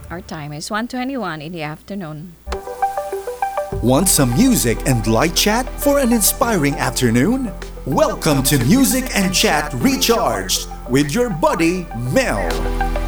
Our time is 1:21 in the afternoon. Want some music and light chat for an inspiring afternoon? Welcome to Music and Chat Recharged with your buddy Mel.